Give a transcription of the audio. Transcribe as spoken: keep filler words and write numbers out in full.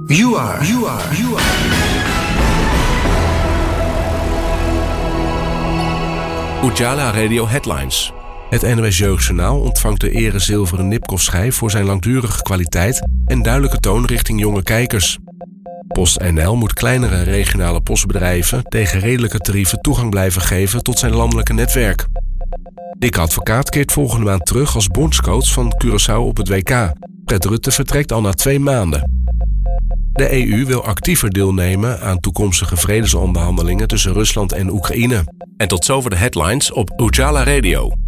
You are, you are, you are. Ujala Radio Headlines. Het N O S Jeugdjournaal ontvangt de erezilveren Nipkoff-schijf voor zijn langdurige kwaliteit en duidelijke toon richting jonge kijkers. PostNL moet kleinere regionale postbedrijven tegen redelijke tarieven toegang blijven geven tot zijn landelijke netwerk. Dick Advocaat keert volgende maand terug als bondscoach van Curaçao op het W K. Fred Rutte vertrekt al na twee maanden. De E U wil actiever deelnemen aan toekomstige vredesonderhandelingen tussen Rusland en Oekraïne. En tot zover de headlines op Ujala Radio.